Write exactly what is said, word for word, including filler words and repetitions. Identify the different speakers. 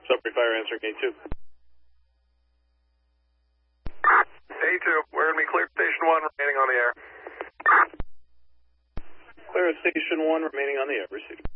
Speaker 1: Sudbury Fire answering A two.
Speaker 2: A two, we're going to be clear station one, remaining on the air.
Speaker 1: Clear station one, remaining on the air. Received.